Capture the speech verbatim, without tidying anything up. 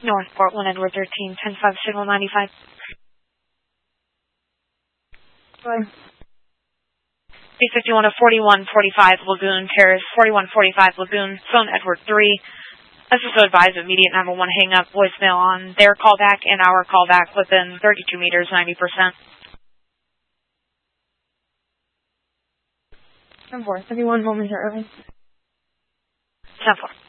North Portland, Edward thirteen, ten five, signal ninety-five. Bye. B fifty-one to forty-one forty-five Lagoon Terrace, forty-one forty-five Lagoon, phone Edward three. S S O advised immediate nine one one hang up, voicemail on their callback and our callback within thirty-two meters, ninety percent. ten four, thirty-one momentarily. ten four.